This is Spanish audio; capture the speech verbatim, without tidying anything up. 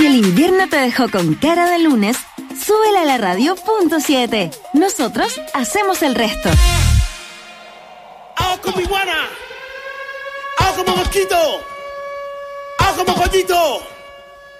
Si el invierno te dejó con cara de lunes, súbela a la radio punto siete. Nosotros hacemos el resto. ¡Hago como iguana! ¡Hago como mosquito! ¡Hago como pollito!